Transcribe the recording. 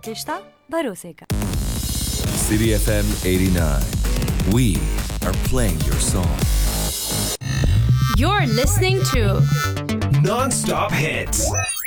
रिश्ता भरोसे का। City FM 89. We are playing your song. You're listening to Non-stop hits.